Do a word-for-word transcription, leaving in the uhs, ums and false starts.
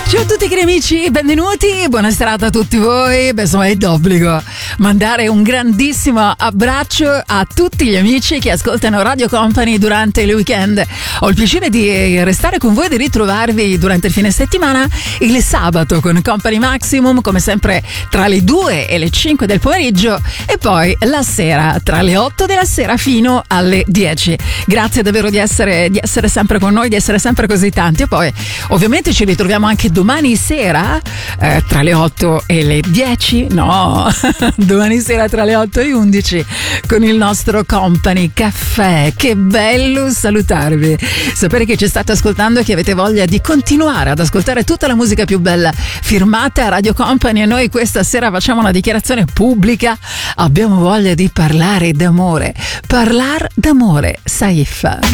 Ciao a tutti cari amici, benvenuti, buona serata a tutti voi. Beh, insomma è d'obbligo mandare un grandissimo abbraccio a tutti gli amici che ascoltano Radio Company durante il weekend. Ho il piacere di restare con voi e di ritrovarvi durante il fine settimana il sabato con Company Maximum, come sempre tra le due e le cinque del pomeriggio, e poi la sera tra le otto della sera fino alle dieci. Grazie davvero di essere, di essere sempre con noi, di essere sempre così tanti. E poi ovviamente ci ritroviamo anche domani sera eh, tra le otto e le dieci, no, domani sera tra le otto e le undici con il nostro Company Caffè. Che bello salutarvi, sapere che ci state ascoltando e che avete voglia di continuare ad ascoltare tutta la musica più bella firmata a Radio Company. E noi questa sera facciamo una dichiarazione pubblica, abbiamo voglia di parlare d'amore, parlar d'amore. Saif.